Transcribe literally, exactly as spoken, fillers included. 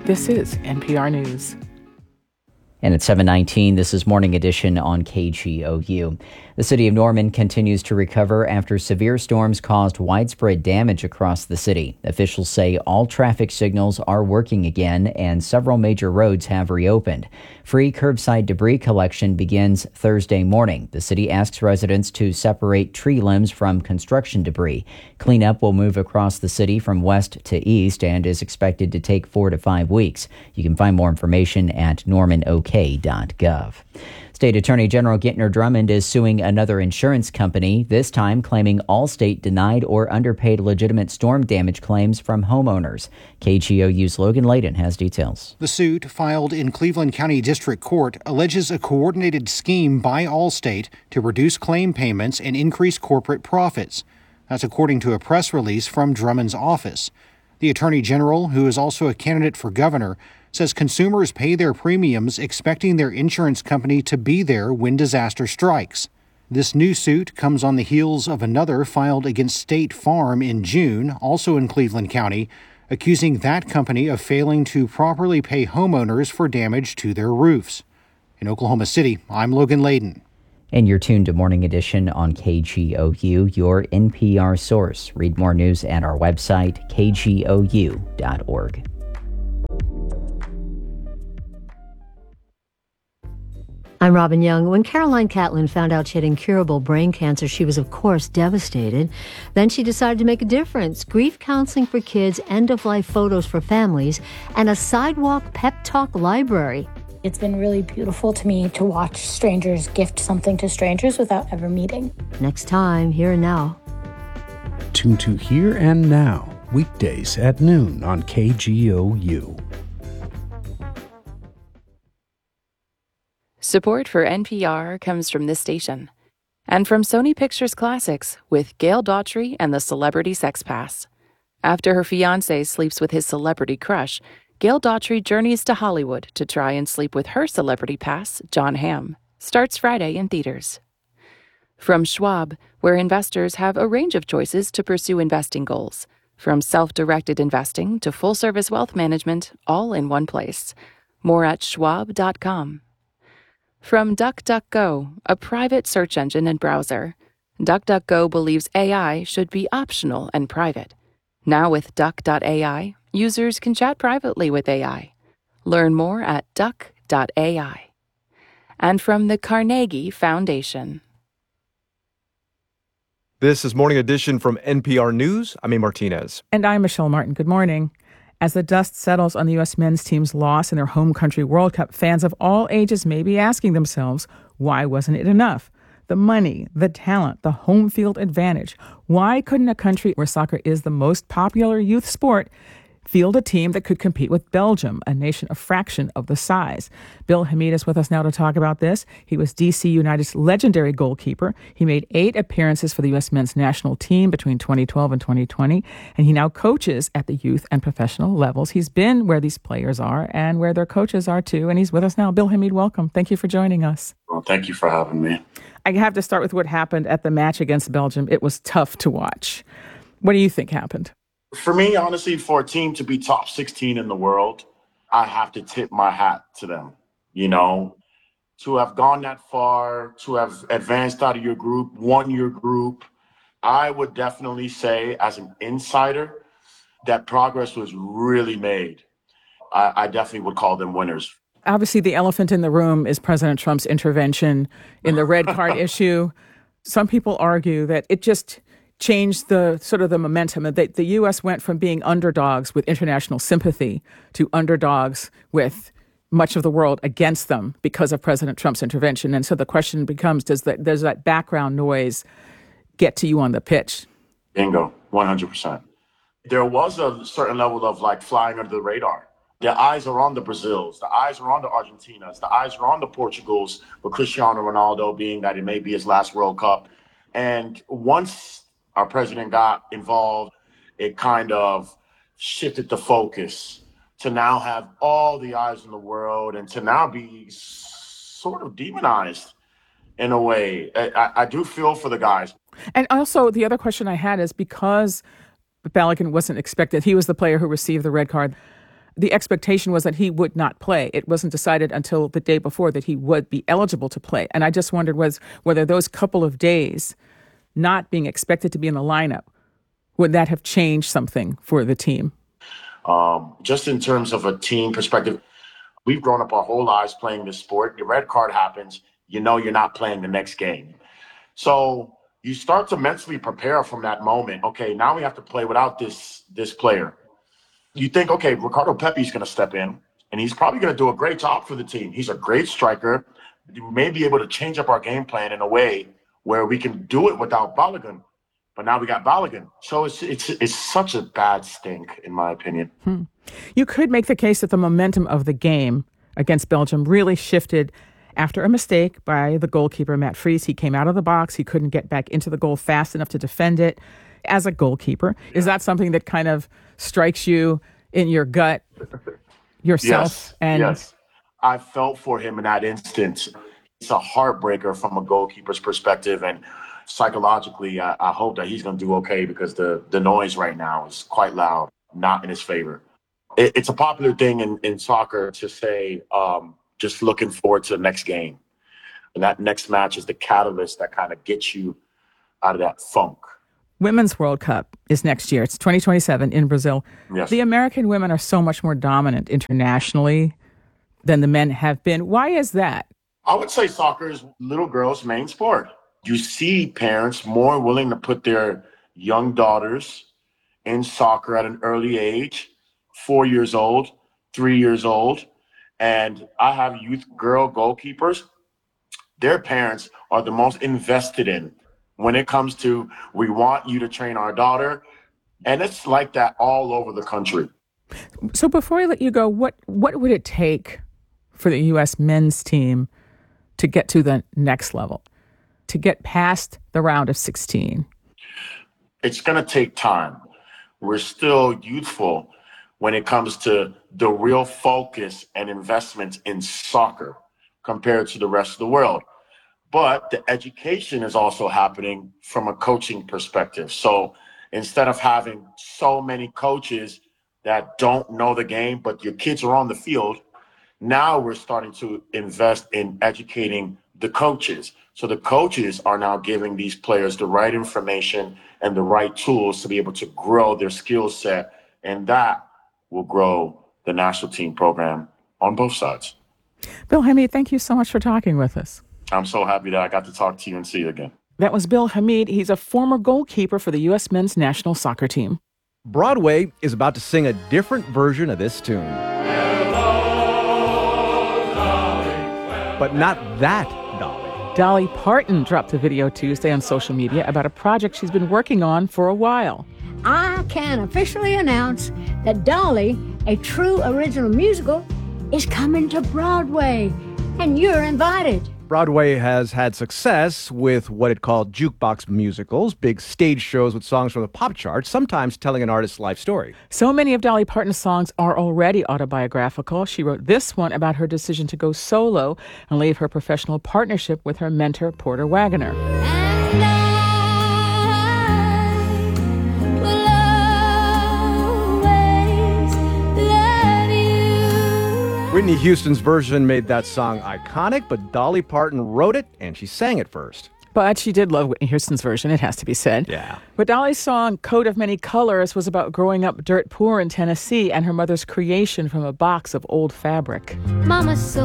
This is N P R News. And at seven nineteen, this is Morning Edition on K G O U. The city of Norman continues to recover after severe storms caused widespread damage across the city. Officials say all traffic signals are working again and several major roads have reopened. Free curbside debris collection begins Thursday morning. The city asks residents to separate tree limbs from construction debris. Cleanup will move across the city from west to east and is expected to take four to five weeks. You can find more information at norman o k dot gov. State Attorney General Gentner Drummond is suing another insurance company, this time claiming Allstate denied or underpaid legitimate storm damage claims from homeowners. K G O U's Logan Layden has details. The suit, filed in Cleveland County District Court, alleges a coordinated scheme by Allstate to reduce claim payments and increase corporate profits. That's according to a press release from Drummond's office. The Attorney General, who is also a candidate for governor, says consumers pay their premiums expecting their insurance company to be there when disaster strikes. This new suit comes on the heels of another filed against State Farm in June, also in Cleveland County, accusing that company of failing to properly pay homeowners for damage to their roofs. In Oklahoma City, I'm Logan Layden. And you're tuned to Morning Edition on K G O U, your N P R source. Read more news at our website, k g o u dot org. I'm Robin Young. When Caroline Catlin found out she had incurable brain cancer, she was, of course, devastated. Then she decided to make a difference. Grief counseling for kids, end-of-life photos for families, and a sidewalk pep talk library. It's been really beautiful to me to watch strangers gift something to strangers without ever meeting. Next time, Here and Now. Tune to Here and Now, weekdays at noon on K G O U. Support for N P R comes from this station and from Sony Pictures Classics with Gail Daughtry and the Celebrity Sex Pass. After her fiancé sleeps with his celebrity crush, Gail Daughtry journeys to Hollywood to try and sleep with her celebrity pass, John Hamm. Starts Friday in theaters. From Schwab, where investors have a range of choices to pursue investing goals. From self-directed investing to full-service wealth management, all in one place. More at schwab dot com. From DuckDuckGo, a private search engine and browser. DuckDuckGo believes A I should be optional and private. Now with duck dot a i, users can chat privately with A I. Learn more at duck dot a i. And from the Carnegie Foundation. This is Morning Edition from N P R News. I'm A. Martinez. And I'm Michelle Martin. Good morning. As the dust settles on the U S men's team's loss in their home country World Cup, fans of all ages may be asking themselves, why wasn't it enough? The money, the talent, the home field advantage. Why couldn't a country where soccer is the most popular youth sport field a team that could compete with Belgium, a nation a fraction of the size? Bill Hamid is with us now to talk about this. He was D C United's legendary goalkeeper. He made eight appearances for the U S men's national team between twenty twelve and twenty twenty, and he now coaches at the youth and professional levels. He's been where these players are and where their coaches are too, and he's with us now. Bill Hamid, welcome. Thank you for joining us. Well, thank you for having me. I have to start with what happened at the match against Belgium. It was tough to watch. What do you think happened? For me, honestly, for a team to be top sixteen in the world, I have to tip my hat to them. You know, to have gone that far, to have advanced out of your group, won your group, I would definitely say as an insider that progress was really made. I, I definitely would call them winners. Obviously, the elephant in the room is President Trump's intervention in the red card issue. Some people argue that it just changed the sort of the momentum. The, the U S went from being underdogs with international sympathy to underdogs with much of the world against them because of President Trump's intervention. And so the question becomes, does that, does that background noise get to you on the pitch? Bingo, one hundred percent. There was a certain level of like flying under the radar. The eyes are on the Brazils, the eyes are on the Argentinas, the eyes are on the Portugals, with Cristiano Ronaldo being that it may be his last World Cup. And once our president got involved, it kind of shifted the focus to now have all the eyes in the world and to now be sort of demonized in a way. I, I do feel for the guys. And also the other question I had is because Balogun wasn't expected, he was the player who received the red card. the expectation was that he would not play. It wasn't decided until the day before that he would be eligible to play. And I just wondered was whether those couple of days not being expected to be in the lineup, would that have changed something for the team? Um, just in terms of a team perspective, we've grown up our whole lives playing this sport. The red card happens, you know you're not playing the next game. So you start to mentally prepare from that moment. Okay, now we have to play without this, this player. You think, okay, Ricardo Pepi's going to step in, and he's probably going to do a great job for the team. He's a great striker. We may be able to change up our game plan in a way where we can do it without Balogun. But now we got Balogun. So it's it's it's such a bad stink, in my opinion. Hmm. You could make the case that the momentum of the game against Belgium really shifted after a mistake by the goalkeeper, Matt Fries. He came out of the box. He couldn't get back into the goal fast enough to defend it. As a goalkeeper, is that something that kind of strikes you in your gut yourself? Yes, and yes. I felt for him in that instance. It's a heartbreaker from a goalkeeper's perspective, and psychologically, I, I hope that he's going to do okay because the, the noise right now is quite loud, not in his favor. It, it's a popular thing in, in soccer to say, um, just looking forward to the next game. And that next match is the catalyst that kind of gets you out of that funk. Women's World Cup is next year. It's twenty twenty-seven in Brazil. Yes. The American women are so much more dominant internationally than the men have been. Why is that? I would say soccer is little girls' main sport. You see parents more willing to put their young daughters in soccer at an early age, four years old, three years old. And I have youth girl goalkeepers. Their parents are the most invested in when it comes to, we want you to train our daughter. And it's like that all over the country. So before I let you go, what, what would it take for the U S men's team to get to the next level, to get past the round of sixteen? It's going to take time. We're still youthful when it comes to the real focus and investment in soccer compared to the rest of the world. But the education is also happening from a coaching perspective. So instead of having so many coaches that don't know the game, but your kids are on the field, now we're starting to invest in educating the coaches. So the coaches are now giving these players the right information and the right tools to be able to grow their skill set. And that will grow the national team program on both sides. Bill Hamid, thank you so much for talking with us. I'm so happy that I got to talk to you and see you again. That was Bill Hamid. He's a former goalkeeper for the U S men's national soccer team. Broadway is about to sing a different version of this tune. But not that Dolly. Dolly Parton dropped a video Tuesday on social media about a project she's been working on for a while. I can officially announce that Dolly, a true original musical, is coming to Broadway, and you're invited. Broadway has had success with what it called jukebox musicals, big stage shows with songs from the pop charts, sometimes telling an artist's life story. So many of Dolly Parton's songs are already autobiographical. She wrote this one about her decision to go solo and leave her professional partnership with her mentor, Porter Wagoner. And I will always love you. Whitney Houston's version made that song iconic, but Dolly Parton wrote it and she sang it first. But she did love Whitney Houston's version, it has to be said. Yeah. But Dolly's song, Coat of Many Colors, was about growing up dirt poor in Tennessee and her mother's creation from a box of old fabric. Mama so